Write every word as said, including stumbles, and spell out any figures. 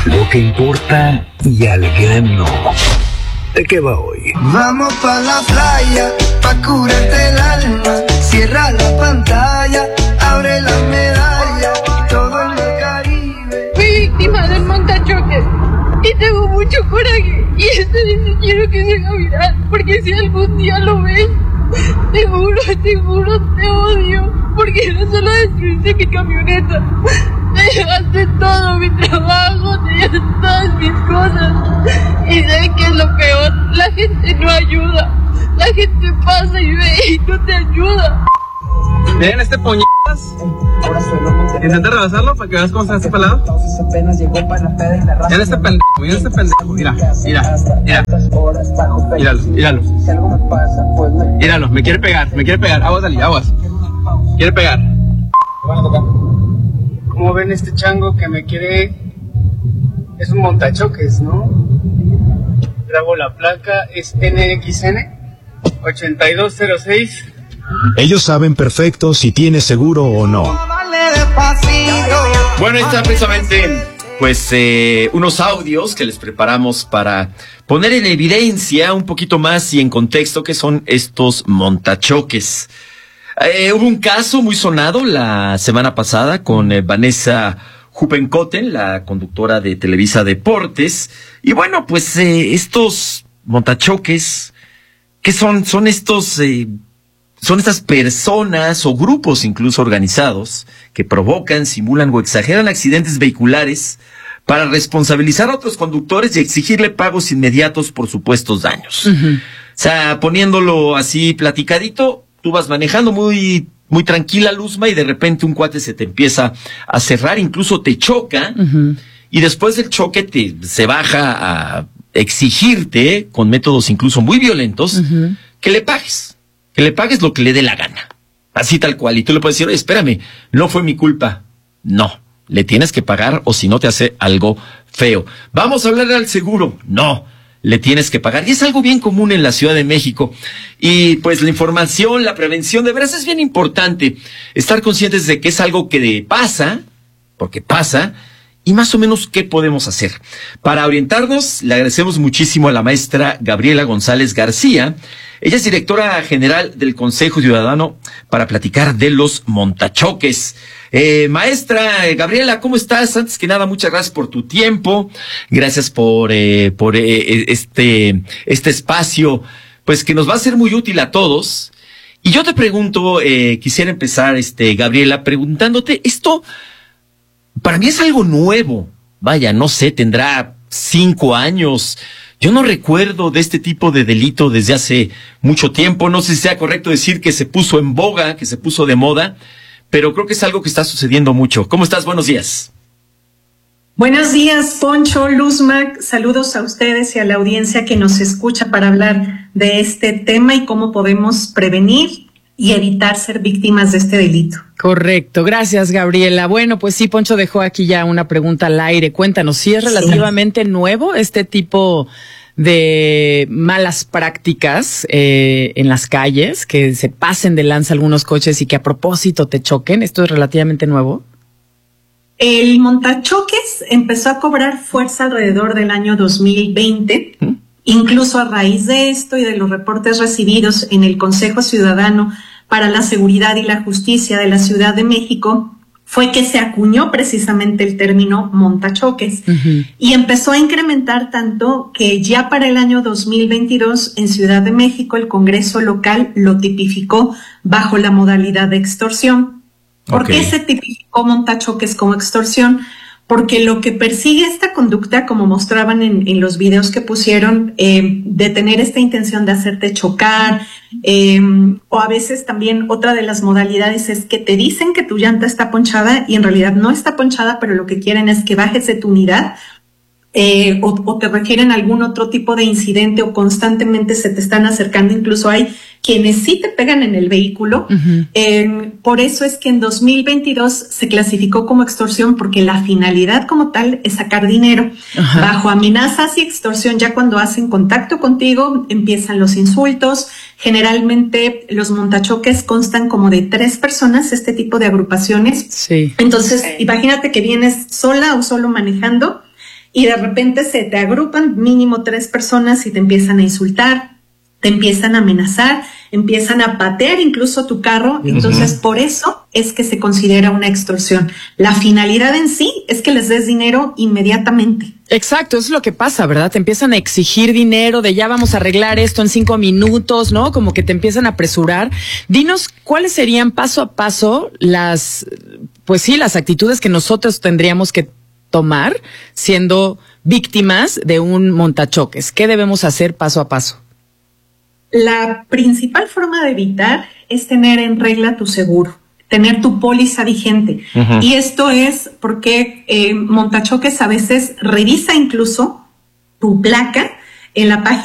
Lo que importa y al grano. ¿De qué va hoy? Vamos pa' la playa, pa' curarte el alma. Cierra la pantalla, abre la medalla. Todo en el Caribe. Fui víctima del montachoques y tengo mucho coraje. Y este dice quiero que se haga viral, porque si algún día lo ves, te juro, te juro, te odio. Porque no solo destruiste mi camioneta, te llevaste todo mi trabajo, te llevaste todas mis cosas. Y ¿sabes qué es lo peor? La gente no ayuda. La gente pasa y ve y no te ayuda. Miren este puñetas. Intenta rebasarlo para que veas cómo está este pelado. Miren este pendejo, miren este pendejo. Mira, mira, mira. Míralo, míralo. Míralo, me quiere pegar, me quiere pegar. Aguas, Dalí, aguas. Quiere pegar. ¿Cómo ven este chango que me quiere? Es un montachoques, ¿no? Grabo la placa, es N X N ochenta y dos cero seis. Ellos saben perfecto si tiene seguro o no. Bueno, ahí está precisamente pues eh, unos audios que les preparamos para poner en evidencia un poquito más y en contexto qué son estos montachoques. Eh, hubo un caso muy sonado la semana pasada con eh, Vanessa Huppenkotten, la conductora de Televisa Deportes. Y bueno, pues eh, estos montachoques, ¿qué son? Son estos, eh, son estas personas o grupos incluso organizados que provocan, simulan o exageran accidentes vehiculares para responsabilizar a otros conductores y exigirle pagos inmediatos por supuestos daños. Uh-huh. O sea, poniéndolo así platicadito, tú vas manejando muy, muy tranquila, Luzma, y de repente un cuate se te empieza a cerrar, incluso te choca, uh-huh. y después del choque te, se baja a exigirte, con métodos incluso muy violentos, uh-huh. que le pagues, que le pagues lo que le dé la gana. Así tal cual. Y tú le puedes decir, oye, espérame, no fue mi culpa. No, le tienes que pagar o si no te hace algo feo. Vamos a hablar al seguro. No, le tienes que pagar. Y es algo bien común en la Ciudad de México. Y pues la información, la prevención, de veras es bien importante. Estar conscientes de que es algo que pasa, porque pasa, y más o menos qué podemos hacer. Para orientarnos, le agradecemos muchísimo a la maestra Gabriela González García. Ella es directora general del Consejo Ciudadano para platicar de los montachoques. Eh, maestra eh, Gabriela, ¿cómo estás? Antes que nada, muchas gracias por tu tiempo. Gracias por, eh, por eh, este, este espacio, pues que nos va a ser muy útil a todos. Y yo te pregunto, eh, quisiera empezar, este, Gabriela, preguntándote, esto para mí es algo nuevo. Vaya, no sé, tendrá cinco años. Yo no recuerdo de este tipo de delito desde hace mucho tiempo. No sé si sea correcto decir que se puso en boga, que se puso de moda, pero creo que es algo que está sucediendo mucho. ¿Cómo estás? Buenos días. Buenos días, Poncho, Luzma. Saludos a ustedes y a la audiencia que nos escucha para hablar de este tema y cómo podemos prevenir y evitar ser víctimas de este delito. Correcto, gracias, Gabriela. Bueno, pues sí, Poncho dejó aquí ya una pregunta al aire. Cuéntanos, ¿sí es relativamente sí. nuevo este tipo de malas prácticas eh, en las calles, que se pasen de lanza algunos coches y que a propósito te choquen? ¿Esto es relativamente nuevo? El montachoques empezó a cobrar fuerza alrededor del año dos mil veinte. ¿Mm? Incluso a raíz de esto y de los reportes recibidos en el Consejo Ciudadano para la Seguridad y la Justicia de la Ciudad de México, fue que se acuñó precisamente el término montachoques. Uh-huh. Y empezó a incrementar tanto que ya para el año dos mil veintidós en Ciudad de México el Congreso local lo tipificó bajo la modalidad de extorsión. ¿Por okay. qué se tipificó montachoques como extorsión? Porque lo que persigue esta conducta, como mostraban en, en los videos que pusieron, eh, de tener esta intención de hacerte chocar, eh, o a veces también otra de las modalidades es que te dicen que tu llanta está ponchada y en realidad no está ponchada, pero lo que quieren es que bajes de tu unidad, eh, o, o te refieren a algún otro tipo de incidente o constantemente se te están acercando. Incluso hay quienes sí te pegan en el vehículo. Uh-huh. Eh, por eso es que en dos mil veintidós se clasificó como extorsión, porque la finalidad como tal es sacar dinero. Uh-huh. Bajo amenazas y extorsión, ya cuando hacen contacto contigo, empiezan los insultos. Generalmente los montachoques constan como de tres personas, este tipo de agrupaciones. Sí. Entonces, imagínate que vienes sola o solo manejando y de repente se te agrupan mínimo tres personas y te empiezan a insultar, te empiezan a amenazar, empiezan a patear incluso tu carro. Entonces, uh-huh. por eso es que se considera una extorsión. La finalidad en sí es que les des dinero inmediatamente. Exacto, eso es lo que pasa, ¿verdad? Te empiezan a exigir dinero de ya vamos a arreglar esto en cinco minutos, ¿no? Como que te empiezan a apresurar. Dinos, ¿cuáles serían paso a paso las, pues sí, las actitudes que nosotros tendríamos que tomar siendo víctimas de un montachoques? ¿Qué debemos hacer paso a paso? La principal forma de evitar es tener en regla tu seguro, tener tu póliza vigente. Uh-huh. Y esto es porque eh, montachoques a veces revisa incluso tu placa en la página